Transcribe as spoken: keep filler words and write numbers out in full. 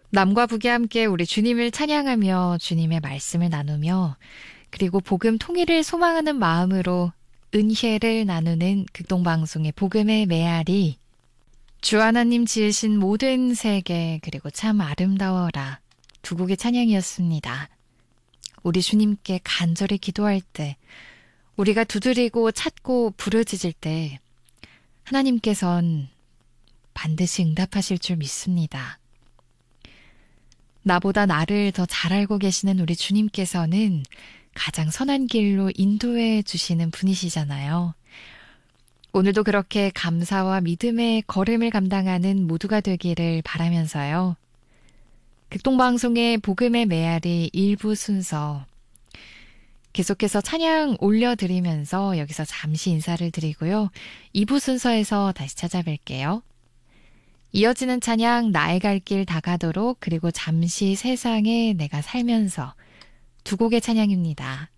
남과 북이 함께 우리 주님을 찬양하며 주님의 말씀을 나누며 그리고 복음 통일을 소망하는 마음으로 은혜를 나누는 극동방송의 복음의 메아리, 주 하나님 지으신 모든 세계 그리고 참 아름다워라 두 곡의 찬양이었습니다. 우리 주님께 간절히 기도할 때, 우리가 두드리고 찾고 부르짖을 때 하나님께선 반드시 응답하실 줄 믿습니다. 나보다 나를 더 잘 알고 계시는 우리 주님께서는 가장 선한 길로 인도해 주시는 분이시잖아요. 오늘도 그렇게 감사와 믿음의 걸음을 감당하는 모두가 되기를 바라면서요. 극동방송의 복음의 메아리 일부 순서 계속해서 찬양 올려드리면서 여기서 잠시 인사를 드리고요. 이 부 순서에서 다시 찾아뵐게요. 이어지는 찬양 나의 갈 길 다가도록 그리고 잠시 세상에 내가 살면서 두 곡의 찬양입니다.